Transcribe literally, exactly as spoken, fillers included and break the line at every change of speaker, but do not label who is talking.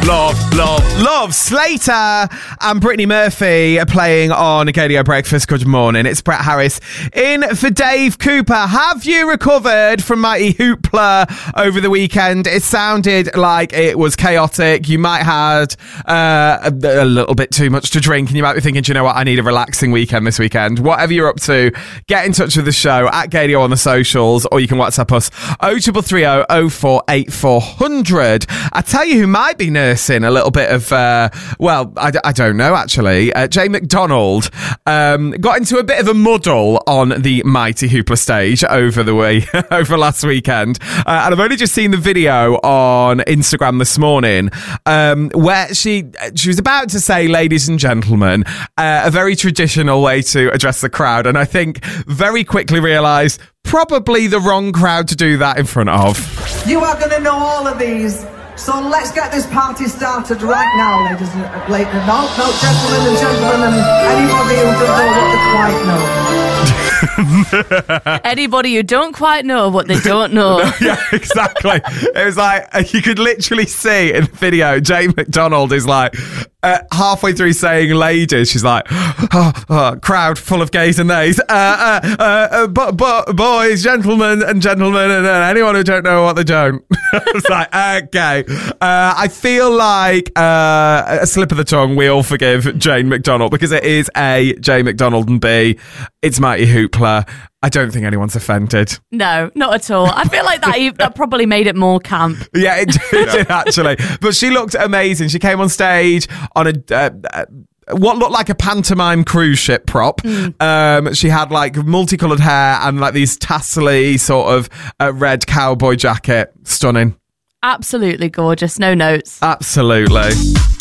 love, love, love. Slater and Brittany Murphy are playing on Gadio Breakfast. Good morning. It's Brett Harris in for Dave Cooper. Have you recovered from Mighty Hoopla over the weekend? It sounded like it was chaotic. You might have had uh, a, a little bit too much to drink, and you might be thinking, do you know what? I need a relaxing weekend this weekend. Whatever you're up to, get in touch with the show at Gadio on the socials, or you can WhatsApp us oh triple three oh oh four eight four hundred. I tell you who might be nursing a little bit of, uh, well, I, I don't know actually. Uh, Jay McDonald um, got into a bit of a muddle on the Mighty Hoopla stage over the way over last weekend, uh, and I've only just seen the video on Instagram this morning um, where she she was about to say, "Ladies and gentlemen," uh, a very traditional way to address the crowd, and I think very quickly realised probably the wrong crowd to do that in front of.
You are going to know all of these, so let's get this party started right now, ladies and ladies. No, no, gentlemen and gentlemen, and anybody who doesn't know what they quite know.
Anybody who don't quite know what they don't know.
Yeah, exactly. It was like, you could literally see in the video, Jay McDonald is like, uh, halfway through saying ladies, she's like, oh, oh, crowd full of gays and nays. Uh, uh, uh, uh, but, but, boys, gentlemen and gentlemen, and uh, anyone who don't know what they don't. I was like, okay. Uh, I feel like uh, a slip of the tongue, we all forgive Jane McDonald, because it is A, Jay McDonald, and B, it's Mighty Hoopla. I don't think anyone's offended.
No, not at all. I feel like that that probably made it more camp.
Yeah, it did, it did actually. But she looked amazing. She came on stage on a... Uh, uh, what looked like a pantomime cruise ship prop. Mm. Um, she had like multicolored hair and like these tassely sort of uh, red cowboy jacket. Stunning.
Absolutely gorgeous. No notes.
Absolutely.